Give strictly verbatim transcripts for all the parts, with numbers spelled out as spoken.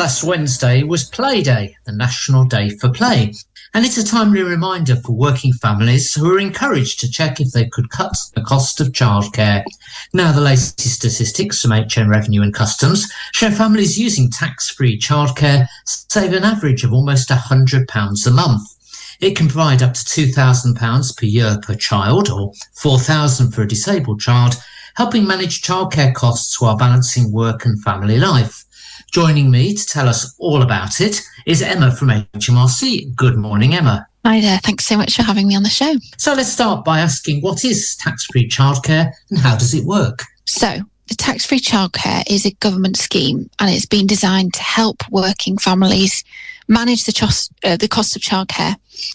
Last Wednesday was Play Day, the National Day for Play, and it's a timely reminder for working families who are encouraged to check if they could cut the cost of childcare. Now, the latest statistics from H M Revenue and Customs show families using tax-free childcare save an average of almost one hundred pounds a month. It can provide up to two thousand pounds per year per child, or four thousand pounds for a disabled child, helping manage childcare costs while balancing work and family life. Joining me to tell us all about it is Emma from H M R C. Good morning, Emma. Hi there. Thanks so much for having me on the show. So let's start by asking, what is tax-free childcare and how does it work? So the tax-free childcare is a government scheme, and it's been designed to help working families manage the, cost, uh, the cost of childcare.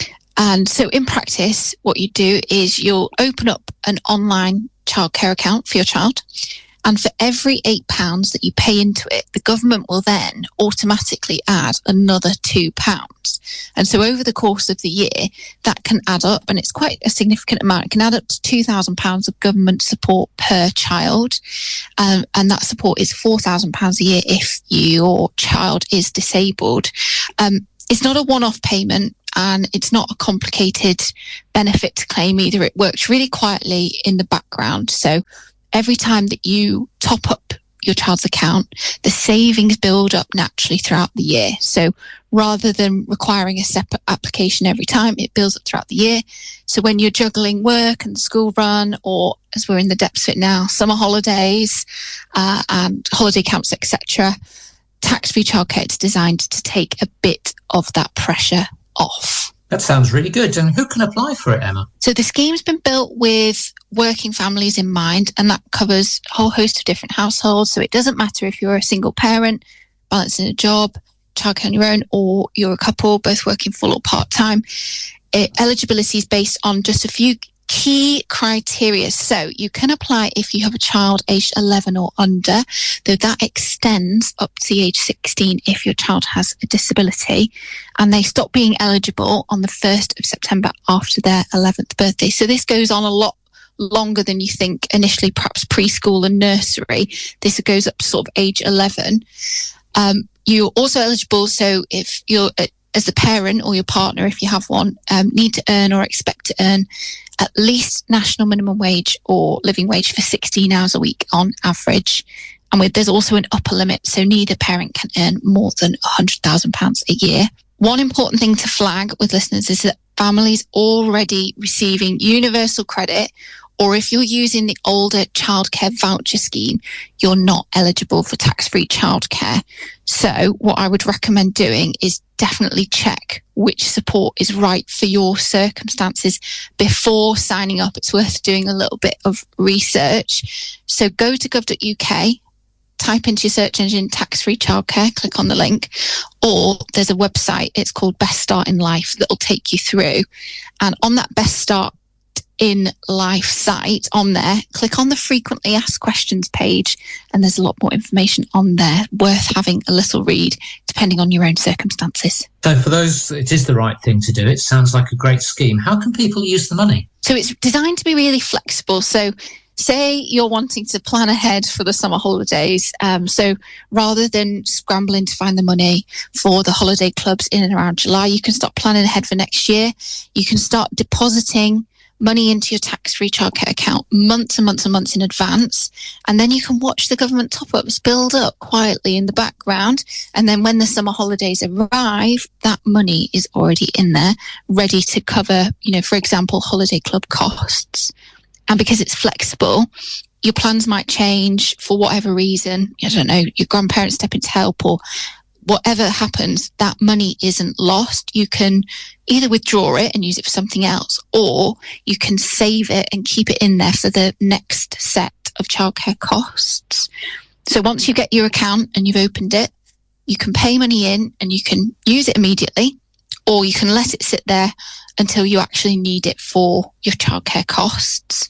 And so in practice, what you do is you'll open up an online childcare account for your child. And for every eight pounds that you pay into it, the government will then automatically add another two pounds. And so over the course of the year, that can add up, and it's quite a significant amount. It can add up to two thousand pounds of government support per child. Um, and that support is four thousand pounds a year if your child is disabled. Um, it's not a one-off payment, and it's not a complicated benefit to claim either. It works really quietly in the background. So every time that you top up your child's account, the savings build up naturally throughout the year. So rather than requiring a separate application every time, it builds up throughout the year. So when you're juggling work and school run, or as we're in the depths of it now, summer holidays uh, and holiday camps, et cetera, tax-free childcare is designed to take a bit of that pressure off. That sounds really good. And who can apply for it, Emma? So the scheme's been built with working families in mind, and that covers a whole host of different households. So it doesn't matter if you're a single parent, balancing a job, childcare on your own, or you're a couple, both working full or part-time. It, eligibility is based on just a few key criteria. So you can apply if you have a child aged eleven or under, though that extends up to the age sixteen if your child has a disability, and they stop being eligible on the first of September after their eleventh birthday. So this goes on a lot longer than you think initially, perhaps preschool and nursery. This goes up to sort of age eleven. Um, you're also eligible, so if you're uh, as the parent or your partner, if you have one, um, need to earn or expect to earn at least national minimum wage or living wage for sixteen hours a week on average. And with, there's also an upper limit, so neither parent can earn more than one hundred thousand pounds a year. One important thing to flag with listeners is that families already receiving universal credit, or if you're using the older childcare voucher scheme, you're not eligible for tax-free childcare. So what I would recommend doing is definitely check which support is right for your circumstances before signing up. It's worth doing a little bit of research. So go to gov dot U K, type into your search engine tax-free childcare, click on the link, or there's a website, it's called Best Start in Life, that'll take you through. And on that Best Start in Life site, on there, click on the frequently asked questions page, and there's a lot more information on there worth having a little read depending on your own circumstances. So for those, it is the right thing to do. It sounds like a great scheme. How can people use the money? So it's designed to be really flexible. So say you're wanting to plan ahead for the summer holidays. Um, so rather than scrambling to find the money for the holiday clubs in and around July, you can start planning ahead for next year. You can start depositing money into your tax-free childcare account months and months and months in advance, and then you can watch the government top-ups build up quietly in the background, and then when the summer holidays arrive, that money is already in there, ready to cover, you know, for example, holiday club costs. And because it's flexible, your plans might change for whatever reason. I don't know, your grandparents step in to help, or whatever happens, that money isn't lost. You can either withdraw it and use it for something else, or you can save it and keep it in there for the next set of childcare costs. So once you get your account and you've opened it, you can pay money in and you can use it immediately, or you can let it sit there until you actually need it for your childcare costs.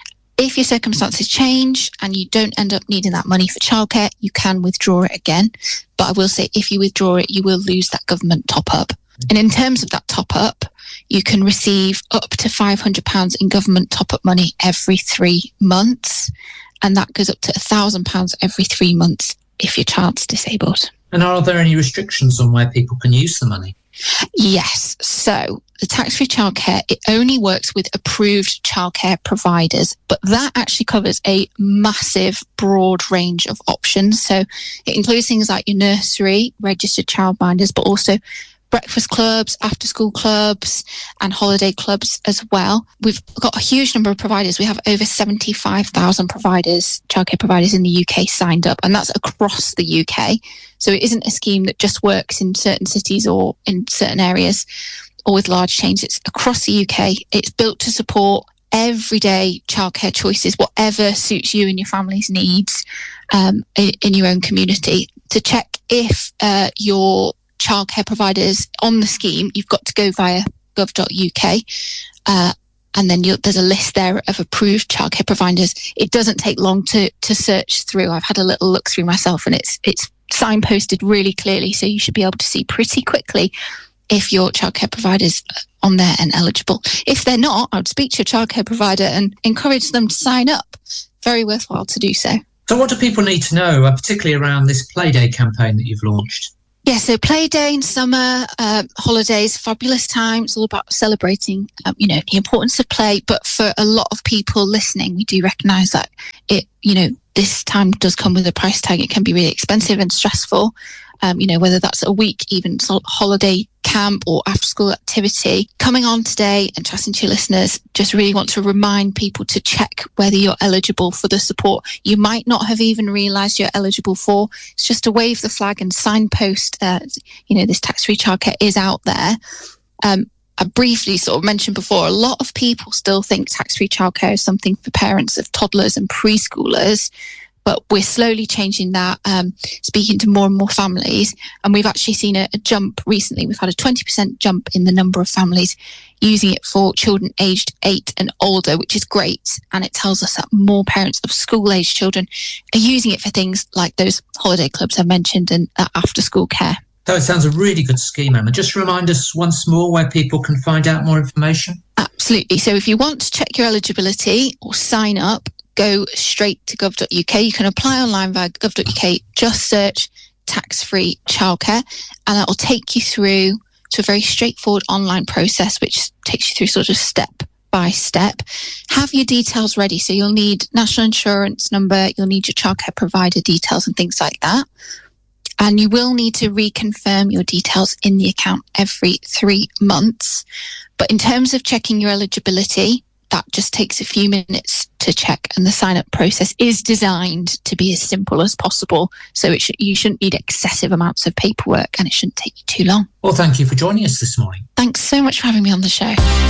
If your circumstances change and you don't end up needing that money for childcare, you can withdraw it again. But I will say, if you withdraw it, you will lose that government top-up. And in terms of that top-up, you can receive up to five hundred pounds in government top-up money every three months. And that goes up to one thousand pounds every three months if your child's disabled. And are there any restrictions on where people can use the money? Yes. So the tax-free childcare, it only works with approved childcare providers, but that actually covers a massive, broad range of options. So it includes things like your nursery, registered childminders, but also breakfast clubs, after-school clubs, and holiday clubs as well. We've got a huge number of providers. We have over seventy-five thousand providers, childcare providers in the U K signed up, and that's across the U K. So it isn't a scheme that just works in certain cities or in certain areas or with large chains. It's across the U K. It's built to support everyday childcare choices, whatever suits you and your family's needs um, in, in your own community. To check if uh, your childcare providers on the scheme, you've got to go via gov dot U K, uh, and then you'll, there's a list there of approved childcare providers. It doesn't take long to to search through. I've had a little look through myself, and it's it's signposted really clearly, so you should be able to see pretty quickly if your childcare provider's on there and eligible. If they're not, I would speak to your childcare provider and encourage them to sign up. Very worthwhile to do so. So what do people need to know, uh, particularly around this Playday campaign that you've launched? Yeah, so Playday in summer, uh, holidays, fabulous time. It's all about celebrating, um, you know, the importance of play. But for a lot of people listening, we do recognise that it, you know, this time does come with a price tag. It can be really expensive and stressful. Um, you know, whether that's a week, even holiday camp or after school activity. Coming on today and chatting to your listeners, just really want to remind people to check whether you're eligible for the support you might not have even realised you're eligible for. It's just to wave the flag and signpost, uh, you know, this tax-free childcare is out there. Um, I briefly sort of mentioned before, a lot of people still think tax-free childcare is something for parents of toddlers and preschoolers. But we're slowly changing that, um, speaking to more and more families. And we've actually seen a, a jump recently. We've had a twenty percent jump in the number of families using it for children aged eight and older, which is great. And it tells us that more parents of school-aged children are using it for things like those holiday clubs I mentioned and uh, after-school care. So it sounds a really good scheme, Emma. Just remind us once more where people can find out more information. Absolutely. So if you want to check your eligibility or sign up, go straight to gov dot U K. You can apply online via gov dot U K. Just search tax-free childcare, and that will take you through to a very straightforward online process, which takes you through sort of step by step. Have your details ready. So you'll need national insurance number, you'll need your childcare provider details and things like that. And you will need to reconfirm your details in the account every three months. But in terms of checking your eligibility, that just takes a few minutes to check, and the sign-up process is designed to be as simple as possible. So it sh- you shouldn't need excessive amounts of paperwork, and it shouldn't take you too long. Well, thank you for joining us this morning. Thanks so much for having me on the show.